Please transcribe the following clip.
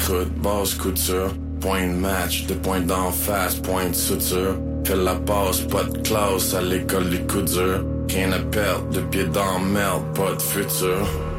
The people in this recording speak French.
croûte, basse couture. Point de match, 2 points d'en face, point de suture. Fais la passe, pas de classe à l'école des coups durs. Rien à perdre, 2 pieds dans merde, pas de futur.